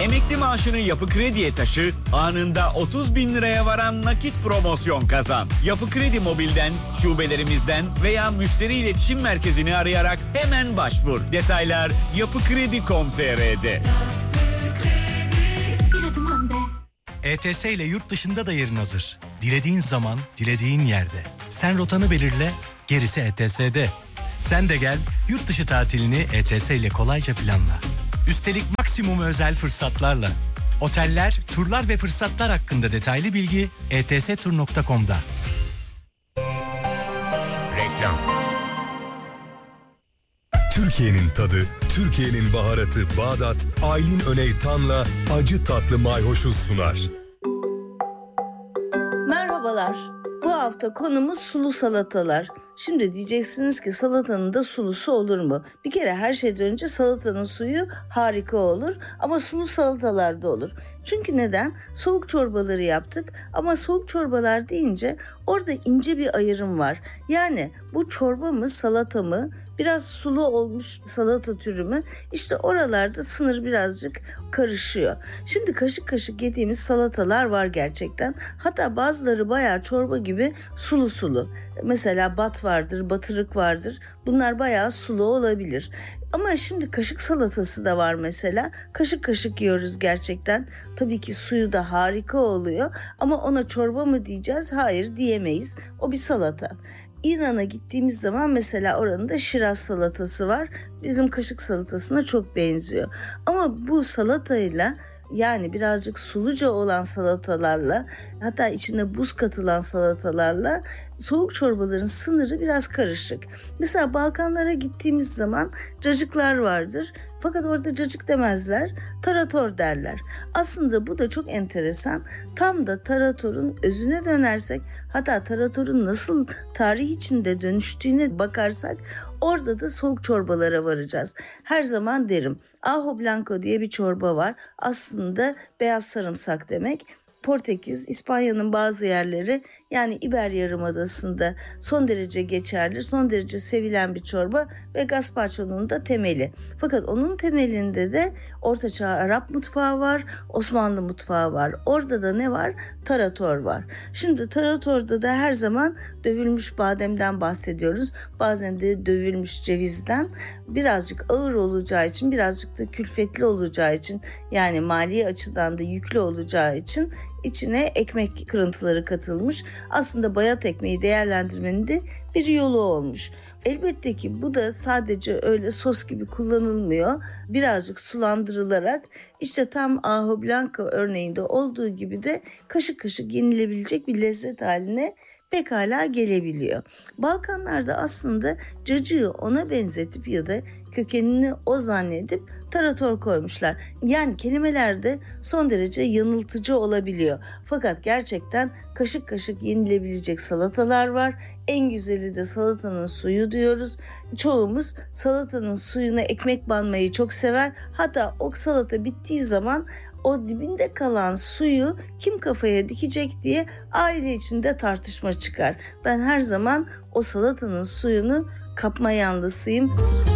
Emekli maaşını Yapı Kredi'ye taşı, anında 30 bin liraya varan nakit promosyon kazan. Yapı Kredi Mobil'den, şubelerimizden veya müşteri iletişim merkezini arayarak hemen başvur. Detaylar yapıkredi.com.tr'de. Bir adım önde. ETS ile yurt dışında da yerin hazır. Dilediğin zaman, dilediğin yerde. Sen rotanı belirle, gerisi ETS'de. Sen de gel, yurt dışı tatilini ETS ile kolayca planla. Üstelik maksimum özel fırsatlarla. Oteller, turlar ve fırsatlar hakkında detaylı bilgi etstur.com'da. Reklam. Türkiye'nin tadı, Türkiye'nin baharatı Bağdat, Aylin Öney Tan'la acı tatlı mayhoşu sunar. Merhabalar. Bu hafta konumuz sulu salatalar. Şimdi diyeceksiniz ki salatanın da sulusu olur mu? Bir kere her şeyden önce salatanın suyu harika olur ama sulu salatalar da olur. Çünkü neden? Soğuk çorbaları yaptık ama soğuk çorbalar deyince orada ince bir ayrım var. Yani bu çorba mı, salata mı, biraz sulu olmuş salata türü mü? İşte oralarda sınır birazcık karışıyor. Şimdi kaşık kaşık yediğimiz salatalar var gerçekten. Hatta bazıları bayağı çorba gibi sulu sulu. Mesela bat vardır, batırık vardır. Bunlar bayağı sulu olabilir. Ama şimdi kaşık salatası da var mesela. Kaşık kaşık yiyoruz gerçekten. Tabii ki suyu da harika oluyor. Ama ona çorba mı diyeceğiz? Hayır diyemeyiz. O bir salata. İran'a gittiğimiz zaman mesela oranın da Şiraz salatası var. Bizim kaşık salatasına çok benziyor. Ama bu salatayla, yani birazcık suluca olan salatalarla, hatta içine buz katılan salatalarla soğuk çorbaların sınırı biraz karışık. Mesela Balkanlara gittiğimiz zaman cacıklar vardır. Fakat orada cacık demezler, tarator derler. Aslında bu da çok enteresan. Tam da taratorun özüne dönersek, hatta taratorun nasıl tarih içinde dönüştüğüne bakarsak orada da soğuk çorbalara varacağız. Her zaman derim, ajo blanco diye bir çorba var. Aslında beyaz sarımsak demek. Portekiz, İspanya'nın bazı yerleri, yani İber Yarımadası'nda son derece geçerli, son derece sevilen bir çorba ve gazpacho'nun da temeli. Fakat onun temelinde de Ortaçağ Arap mutfağı var, Osmanlı mutfağı var. Orada da ne var? Tarator var. Şimdi taratorda da her zaman dövülmüş bademden bahsediyoruz. Bazen de dövülmüş cevizden. Birazcık ağır olacağı için, birazcık da külfetli olacağı için, yani mali açıdan da yüklü olacağı için içine ekmek kırıntıları katılmış. Aslında bayat ekmeği değerlendirmenin de bir yolu olmuş. Elbette ki bu da sadece öyle sos gibi kullanılmıyor. Birazcık sulandırılarak işte tam ajo blanco örneğinde olduğu gibi de kaşık kaşık yenilebilecek bir lezzet haline pekala gelebiliyor. Balkanlarda aslında cacığı ona benzetip ya da kökenini o zannedip tarator koymuşlar. Yani kelimelerde son derece yanıltıcı olabiliyor. Fakat gerçekten kaşık kaşık yenilebilecek salatalar var. En güzeli de salatanın suyu diyoruz. Çoğumuz salatanın suyuna ekmek banmayı çok sever. Hatta o salata bittiği zaman o dibinde kalan suyu kim kafaya dikecek diye aile içinde tartışma çıkar. Ben her zaman o salatanın suyunu kapma yanlısıyım.